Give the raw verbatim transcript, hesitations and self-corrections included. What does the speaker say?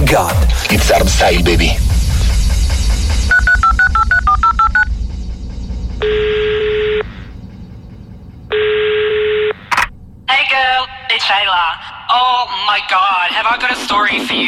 God. It's hardstyle, baby. Hey girl, it's Shayla. Oh my god, have I got a story for you?